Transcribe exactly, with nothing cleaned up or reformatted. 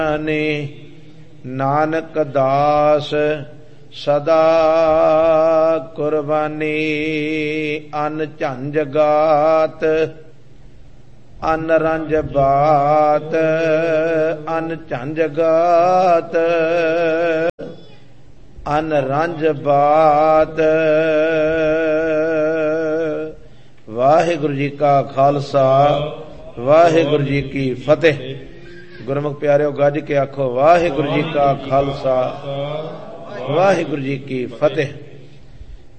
ਨੇ ਨਾਨਕ ਦਾਸ ਸਦਾ ਕੁਰਬਾਨੀ। ਅਨ ਝੰਜ ਗਾਤ ਅਨ ਰੰਜ ਬਾਤ ਅਨ ਝੰਜ ਗਾਤ ਅਨ ਰੰਜ ਬਾਤ। ਵਾਹਿਗੁਰੂ ਜੀ ਕਾ ਖਾਲਸਾ ਵਾਹਿਗੁਰੂ ਜੀ ਕੀ ਫਤਿਹ। ਗੁਰਮੁਖ ਪਿਆਰਿਓ ਗੱਜ ਕੇ ਆਖੋ ਵਾਹਿਗੁਰੂ ਜੀ ਕਾ ਖਾਲਸਾ ਵਾਹਿਗੁਰੂ ਜੀ ਕੀ ਫਤਿਹ।